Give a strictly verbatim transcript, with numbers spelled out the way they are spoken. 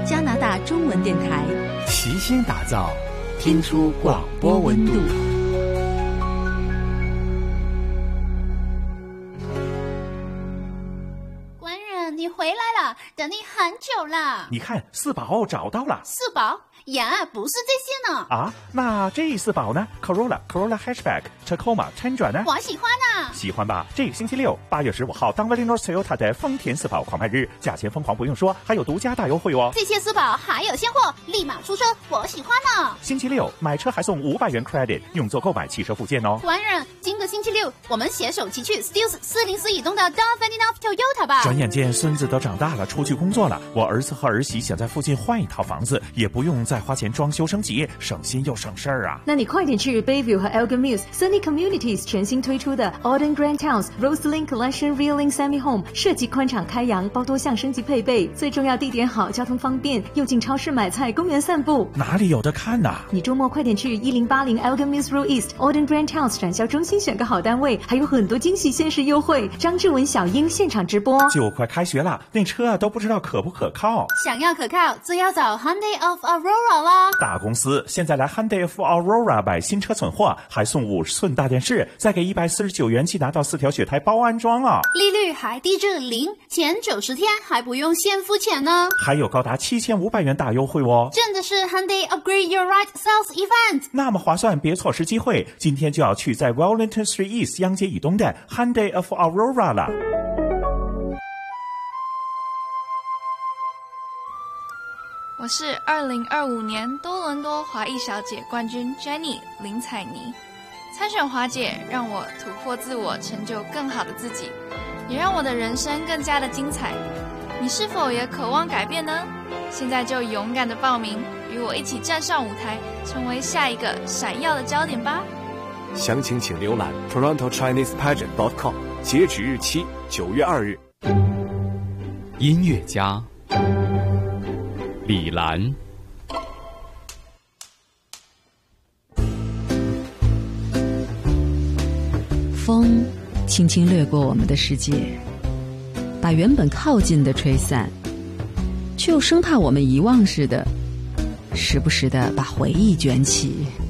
加拿大中文电台， 齐心打造，听出广播温度。 官人，你回来了，等你很久了。 你看，四宝找到了。 四宝？呀，不是这些呢。 啊，那这四宝呢 ？Corolla、Corolla Hatchback、Tacoma、Tundra 呢？ 我喜欢啊。 喜欢吧？这个星期六，八月十五号，当 Valley North Toyota 的丰田四宝狂卖日，价钱疯狂不用说，还有独家大优惠哦。 这些四宝还有现货，立马出车，我喜欢呢。 星期六买车还送五百元 credit， 用作购买汽车附件哦。 官人，今个星期六我们携手骑去 Stills 四零四以东的 Don Valley North Toyota 吧。 转眼间，孙子都长大了，出去工作了。我儿子和儿媳想在附近换一套房子，也不用再花钱装修升级，省心又省事儿啊。 那你快点去 Bayview 和 Elgin Mills Sunny Communities 全新推出的 Auden Grand Towns Roseland Collection Reeling Semi Home， 设计宽敞开扬，包多项升级配备，最重要地点好，交通方便，又进超市买菜，公园散步。 哪里有的看啊？ 你周末快点去一零八零 Elgin Mills Road East Auden Grand Towns 展销中心选个好单位，还有很多惊喜限时优惠。张志文、小英现场直播。 就快开学了，那车啊都不知道可不可靠。 想要可靠，就要找 Hyundai of Aurora 啦。 大公司现在来 Hyundai of Aurora 买新车存货，还送五十寸大电视，再给一百四十九元即拿到四条雪胎包安装啊！ 利率还低至零，前九十天还不用先付钱呢， 还有高达七千五百元大优惠哦！ 真的是 Hyundai Upgrade Your Right Sales Event， 那么划算，别错失机会！今天就要去在 Wellington Street East 央街以东的 Hyundai of Aurora 了。 我是二零二五年多伦多华裔小姐冠军 Jenny 林采妮。参选华姐让我突破自我，成就更好的自己，也让我的人生更加的精彩。你是否也渴望改变呢？现在就勇敢的报名，与我一起站上舞台，成为下一个闪耀的焦点吧。 详情请浏览 Toronto Chinese Pageant dot com， 截止日期九月二日。 音乐家李兰。 风轻轻掠过我们的世界，把原本靠近的吹散，却又生怕我们遗忘似的，时不时地把回忆卷起。